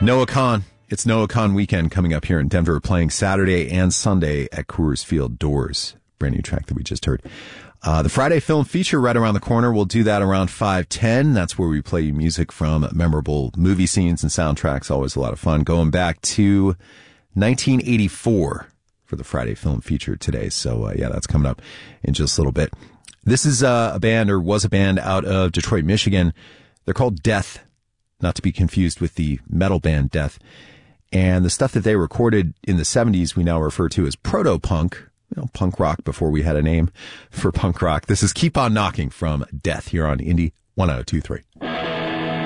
Noah Kahan. It's Noah Kahan weekend coming up here in Denver, playing Saturday and Sunday at Coors Field Doors. Brand new track that we just heard. The Friday film feature right around the corner. We'll do that around 5:10. That's where we play music from memorable movie scenes and soundtracks. Always a lot of fun. Going back to 1984 for the Friday film feature today. So, yeah, that's coming up in just a little bit. This is a band, or was a band, out of Detroit, Michigan. They're called Death, not to be confused with the metal band Death. And the stuff that they recorded in the 70s we now refer to as proto-punk. Punk rock before we had a name for punk rock. This is Keep On Knocking from Death here on Indie 102.3.